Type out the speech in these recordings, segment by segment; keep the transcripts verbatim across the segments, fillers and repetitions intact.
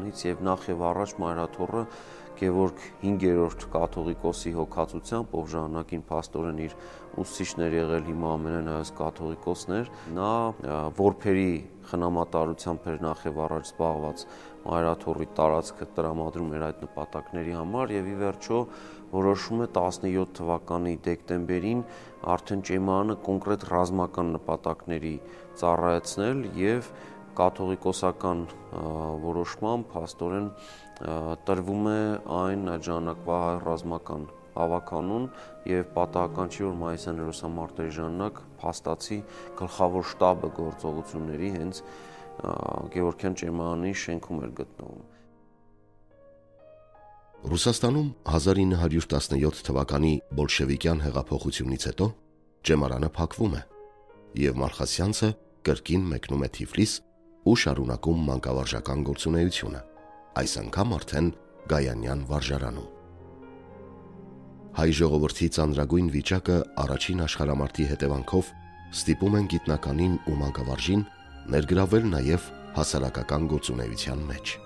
Եվ նախ եւ առաջ Մայրաթոռը Գևորգ հինգերորդ կաթողիկոսի հոգացությամբ, ով ժամանակին փաստորեն իր ուսուցիչներ եղել, հիմա ամենայնայս կաթողիկոսն էր, նա որբերի խնամատարությամբ էր նախ եւ առաջ զբաղված Մայրաթոռի տարածքը տրամադրում էր այդ նպատակների համար եւ ի վերջո որոշում է տասնյոթ թվականի դեկտեմբերին արդեն ճեմարանը կոնկրետ ռազմական նպատակների ծառայեցնել եւ կաթողիկոսական որոշմամբ փաստորեն տրվում է այն այդ ժամանակվա ռազմական հավաքանուն եւ պատահական չի որ մայիսյան հերոսամարտերի ժամանակ փաստացի գլխավոր շտաբը գործողությունների հենց Գևորգյան ճեմարանի շենքում էր գտնվում։ Ռուսաստանում հազար ինը հարյուր տասնյոթ թվականի բոլշևիկյան հեղափոխությունից հետո ճեմարանը փակվում է եւ Մալխասյանցը կրկին մեկնում է Թիֆլիս ու շարունակում մանկավարժական գործունեությունը, այս անգամ արդեն Գայանյան վարժարանում։ Հայ ժողովրդի ծանրագույն վիճակը առաջին աշխարհամարտի հետևանքով ստիպում են գիտնականին ու մանկավարժին ներգրավել նաև հասարակական գործունեության մեջ։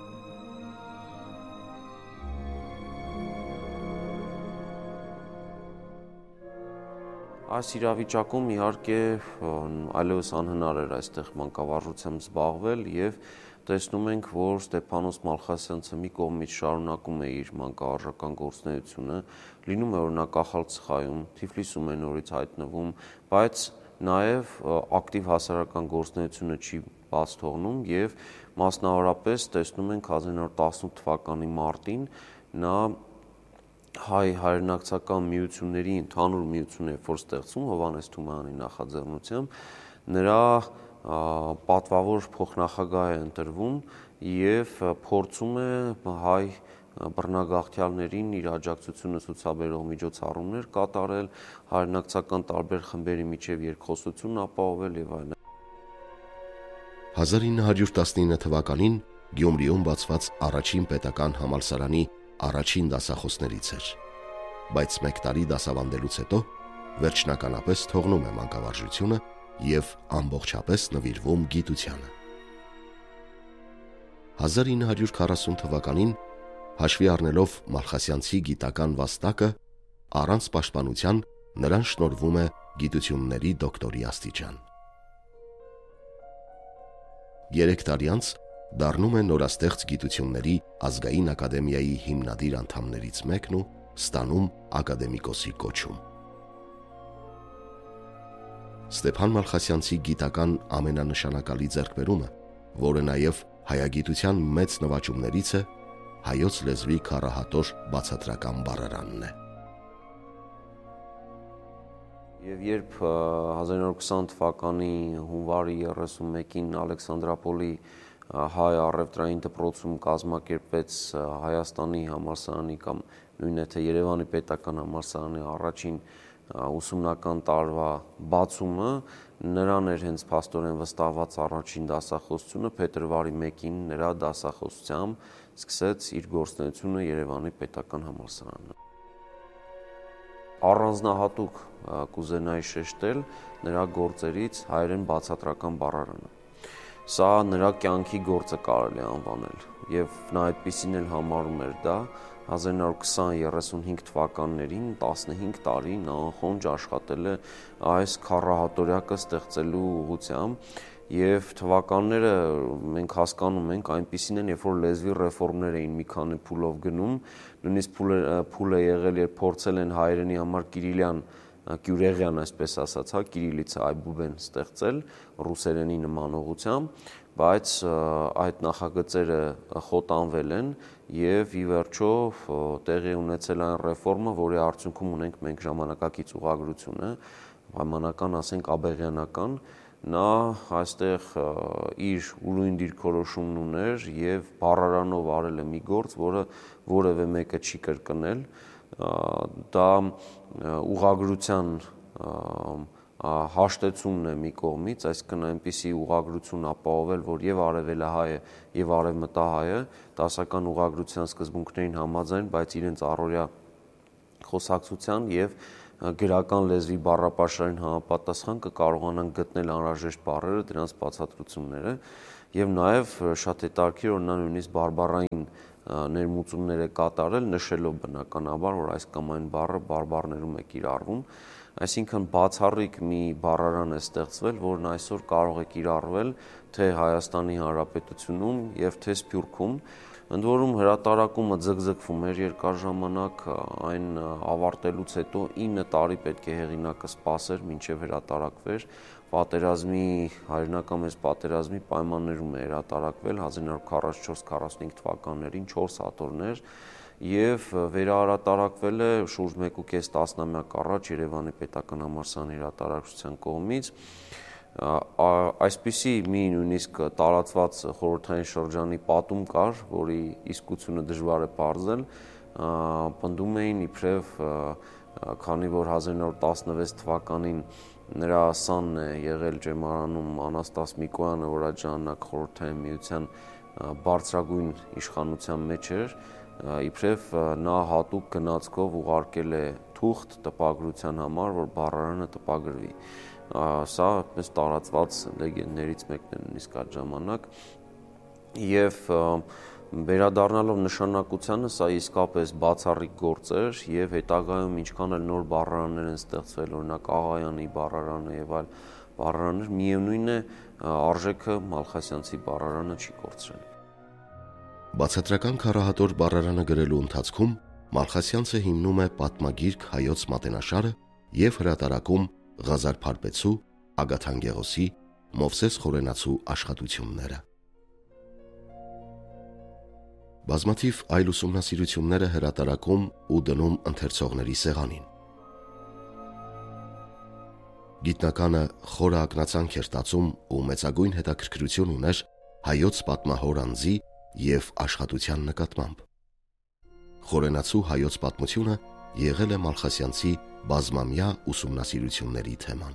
Այս իրավիճակում իհարկե այլևս անհնար էր այստեղ մանկավարժությամբ զբաղվել եւ տեսնում ենք, որ Ստեփանոս Մալխասյանցը մի կողմից շարունակում է իր մանկավարժական գործունեությունը, լինում է օրինակ Ախալցխայում, Թիֆլիսում է նորից հայտնվում, բայց նաեւ ակտիվ հասարակական գործունեությունը չի բաց թողնում եւ մասնավորապես տեսնում ենք հազար ինը հարյուր տասնութ թվականի մարտին նա հայ հայրենակցական միությունների ընդհանուր միություն է որ ստեղծում Հովհաննես Թումանյանի նախաձեռնությամբ նրա պատվավոր փոխնախագահ է ընտրվում եւ փորձում է հայ բռնագաղթյալներին իր աջակցությունը ցուցաբերող միջոցառումներ կատարել, հայրենակցական տարբեր խմբերի միջև երկխոսություն ապահովել եւ այլն։ հազար ինը հարյուր տասնինը թվականին Գյումրիում բացված առաջին պետական համալսարանի առաջին դասախոսներից էր, բայց մեկ տարի դասավանդելուց հետո վերջնականապես թողնում է մանկավարժությունը եւ ամբողջապես նվիրվում գիտությանը։ հազար ինը հարյուր քառասուն թվականին հաշվի առնելով Մալխասյանցի գիտական վաստակը առանց պաշտպանության նրան շնորհվում է գիտությունների դոկտորի աստիճան։ Երեք տարի անց դառնում է նորաստեղծ գիտությունների ազգային ակադեմիայի հիմնադիր անդամներից մեկն ու ստանում ակադեմիկոսի կոչում։ Ստեփան Մալխասյանցի գիտական ամենանշանակալի ձեռքբերումը, որը նաև հայագիտության մեծ նվաճումներից է, հայոց լեզվի քառահատոր բացատրական բառարանն է։ Եվ երբ հազար ինը հարյուր քսան թվականի հունվարի երեսունմեկին Ալեքսանդրապոլի հայ առևտրային դպրոցում կազմակերպվեց Հայաստանի համալսարանի կամ նույն է թե Երևանի պետական համալսարանի առաջին ուսումնական տարվա բացումը, նրան էր հենց փաստորեն վստահված առաջին դասախոսությունը, փետրվարի մեկին նրա դասախոսությամբ սկսեց իր գործունեությունը Երևանի պետական համալսարանը։ Առանձնահատուկ կուզենայի շեշտել նրա գործերից հայերեն բացատրական բառարանը։ Սա նրա կյանքի գործը կարելի անվանել եւ նա այդպիսին էլ համարում էր դա հազար ինը հարյուր քսան երեսունհինգ թվականներին տասնհինգ տարի նա անխոնջ աշխատել է այս քառահատորյակը ստեղծելու ուղղությամբ եւ թվականները մենք հասկանում ենք այնպիսին են երբ որ լեզվի ռեֆորմներ էին մի քանի փուլով գնում նույնիսկ փուլը փուլը եղել երբ փորձել են հայերենի համար կիրիլյան Կյուրեղյան, այսպես ասած, հա, կիրիլիցա այբուբեն ստեղծել ռուսերենի նման ուղղությամբ, բայց այդ նախագծերը խոտանվել են եւ ի վերջո տեղի ունեցել այն ռեֆորմը, որի արդյունքում ունենք մենք ժամանակակից ուղղագրությունը, պայմանական ասենք աբեղյանական, նա այստեղ իր ուրույն դիրքորոշումն ուներ եւ բառարանով արել է մի գործ, որը որևէ մեկը չի կրկնել, դա ուղղագրության հաշտեցումն է մի կողմից, այսինքն այնպիսի ուղղագրություն ապահովել, որ եւ արևելահայը եւ արևմտահայը դասական ուղղագրության սկզբունքներին համաձայն, բայց իրենց առօրյա խոսակցության եւ գրական լեզվի բառապաշարին համապատասխան կկարողանան գտնել անհրաժեշտ բառերը, դրանց բացատրությունները Եվ նաև շատ հետաքրքիր, որ նա նույնիսկ բարբառային ներմուծումներ է կատարել, նշելով բնականաբար, որ այս կամ այն բառը բարբառներում է կիրառվում, այսինքն բացառիկ մի բառարան է ստեղծվել, որն այսօր կարող է կիրառվել թե Հայաստանի Հանրապետությունում եւ թե Սփյուռքում, ընդ որում հրատարակումը ձգձգվում էր երկար ժամանակ, այն ավարտելուց հետո ինը տարի պետք է հեղինակը սպասեր մինչև հրատարակվեր, պատերազմի հայրենական մեծ պատերազմի պայմաններում է հրատարակվել հազար նոր քառասունչորս քառասունհինգ թվականներին չորս հատորներ եւ վերահրատարակվել է շուրջ մեկ ու կես տասնամյակ առաջ Երևանի Պետական համալսարանի հրատարակչության կողմից այսպիսի մի նույնիսկ տարածված խորհրդային շրջանի պատում կար, որի իսկությունը դժվար է պարզել, պնդում էին իբրև քանի որ հազար նոր տասնվեց թվականին նրա սանն է եղել ջեմարանում Անաստաս Միկոյանը, որ այդ ժամանակ խորհրդային միության բարձրագույն իշխանության մեջ էր, իբրև նա հատուկ գնացքով ուղարկել է թուղթ տպագրության համար, որ բառարանը տպագրվի։ Սա այդպես տարածված լեգենդներից մեկն է նույնիսկ այդ ժամանակ եւ վերադառնալով նշանակությանը, սա իսկապես բացառիկ գործ էր եւ հետագայում ինչքան էլ նոր բառարաններ են ստեղծվել, օրինակ Աղայանի բառարանը եւ այլ բառարաններ, միևնույն է արժեքը Մալխասյանցի բառարանը չի կորցրել։ Բացատրական քառահատոր բառարանը գրելու ընթացքում Մալխասյանցը հիմնում է պատմագիրք հայոց մատենաշարը եւ հրատարակում Ղազար Փարպեցու, Ագաթան Գեղոսի, Մովսես Խորենացու աշխատությունները։ Բազմաթիվ այլ ուսումնասիրություններ է հրատարակում ու դնում ընթերցողների սեղանին։ Գիտնականը խորը ակնածանք էր տածում ու մեծագույն հետաքրքրություն ուներ հայոց պատմահոր անձի եւ աշխատության նկատմամբ։ Խորենացու հայոց պատմությունը եղել է Մալխասյանցի բազմամյա ուսումնասիրությունների թեման։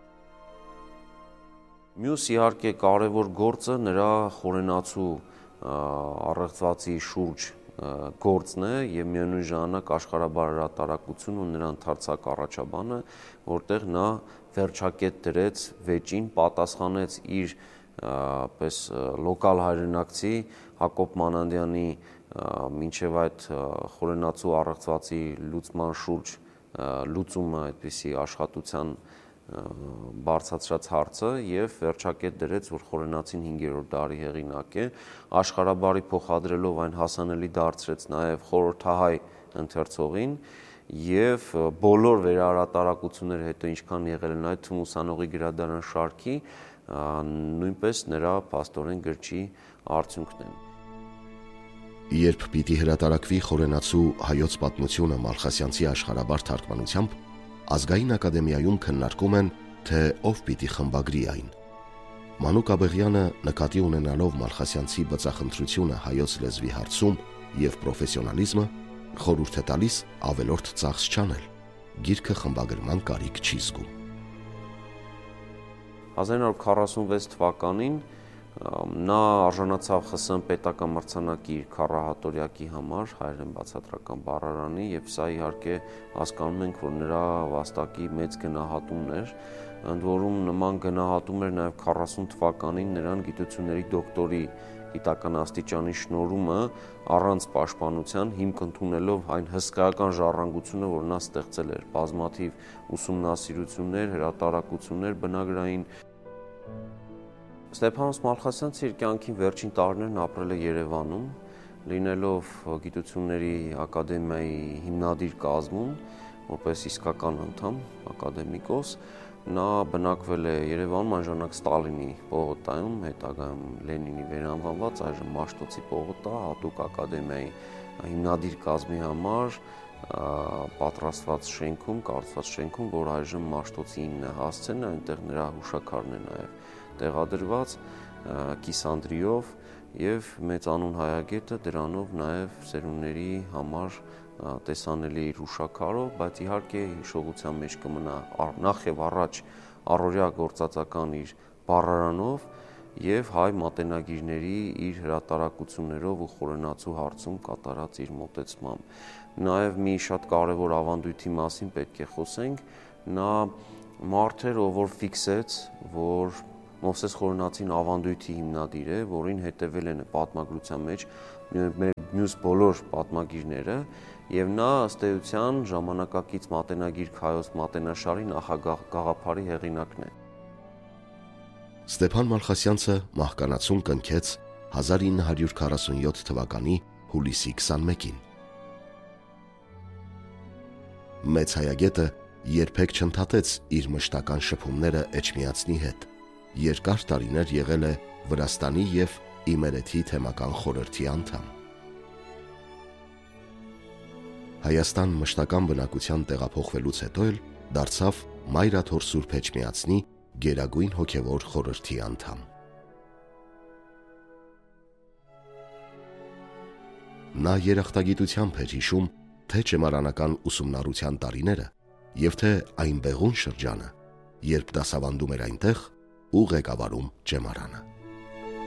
Մյուս իհարկե կարևոր գործը նրա Խորենացու առեղծվածի շուրջ գործն է եւ միևնույն ժամանակ աշխարհաբար հրատարակություն ու նրա ընդարձակ առաջաբանը, որտեղ նա վերջակետ դրեց վեճին, պատասխանեց իր պես լոկալ հայրենակցի Հակոբ Մանանդյանի մինչև այդ Խորենացու առեղծվածի լուծման շուրջ լուծումը այդպիսի աշխատության բարձրացրած հարցը եւ վերջակետ դրեց, որ Խորենացին հինգերորդ դարի հեղինակ է, աշխարհաբարի փոխադրելով այն հասանելի դարձրեց նաեւ խորհրդահայ ընթերցողին եւ բոլոր վերահրատարակությունները հետո ինչքան եղել են այդ թվում ուսանողի գրադարան շարքի նույնպես նրա փաստորեն գրչի արդյունքն են։ Երբ պիտի հրատարակվի Խորենացու հայոց պատմությունը Մալխասյանցի աշխարհաբար թարգմանությամբ, Ազգային ակադեմիայում քննարկում են, թե ով պիտի խմբագրի այն։ Մանուկ Աբեղյանը նկատի ունենալով Մալխասյանցի բծախնդրությունը հայոց լեզվի հարցում եւ պրոֆեսիոնալիզմը, խորհուրդ է տալիս ավելորդ ծախս չանել։ Գիրքը խմբագրման կարիք չի զգում։ հազար նոր քառասունվեց թվականին նա արժանացավ ԽՍՀՄ պետական մրցանակի իր քառահատորյակի համար հայերեն բացատրական բառարանի եւ սա իհարկե հասկանում ենք, որ նրա վաստակի մեծ գնահատումն էր, ընդ որում նման գնահատում էր նաեւ քառասուն թվականին նրան գիտությունների դոկտորի գիտական աստիճանի շնորհումը առանց պաշտպանության հիմք ընդունելով այն հսկայական ժառանգությունը, որ նա ստեղծել էր, բազմաթիվ ուսումնասիրություններ, հրատարակություններ բնագրային։ Ստեփանոս Մալխասյանցը իր կյանքի վերջին տարիներն ապրել է Երևանում, լինելով գիտությունների ակադեմիայի հիմնադիր կազմում, որպես իսկական անդամ, ակադեմիկոս, նա բնակվել է Երևանում, այն ժամանակ Ստալինի պողոտայում, հետագայում Լենինի վերանվանված, այժմ Մաշտոցի պողոտա, հատուկ ակադեմիայի հիմնադիր կազմի համար պատրաստված շենքում, կառուցված շենքում, որ այժմ Մաշտոցին է հասցեն, այնտեղ նրա հուշաքարն է նաև տեղադրված կիսանդրիով եւ մեծանուն հայագետը դրանով նաեւ սերունդների համար տեսանելի իր հուշաքարով, բայց իհարկե հիշողության մեջ կմնա նախ եւ առաջ առօրյա գործածական իր բառարանով եւ հայ մատենագիրների իր հրատարակություններով ու Խորենացու հարցում կատարած իր մոտեցմամբ։ Նաեւ մի շատ կարեւոր ավանդույթի մասին պետք է խոսենք, նա մարդ էր, ով որ ֆիքսեց, որ Մովսես Խորենացին ավանդույթի հիմնադիր է, որին հետևել են պատմագրության մեջ մեր մյուս բոլոր պատմագիրները, եւ նա ըստ էության ժամանակակից մատենագիր Քայոս Մատենաշարի նախագաղափարի հեղինակն է։ Ստեփան Մալխասյանցը մահկանացուն կնքեց հազար ինը հարյուր քառասունյոթ թվականի հուլիսի քսանմեկին։ Մեծ հայագետը երբեք չընդհատեց իր մշտական շփումները Էջմիածնի հետ, երկար տարիներ եղել է Վրաստանի եւ Իմերեթի թեմական խորհրդի անդամ։ Հայաստան մշտական բնակության տեղափոխվելուց հետո էլ դարձավ Մայրաթոր Սուրբ Էջմիածնի գերագույն հոգևոր խորհրդի անդամ։ Նա երախտագիտությամբ էր հիշում թե ճեմարանական ուսումնառության տարիները եւ թե այն բեղուն շրջանը, երբ դասավանդում էր այնտեղ ու ղեկավարում ճեմարանը։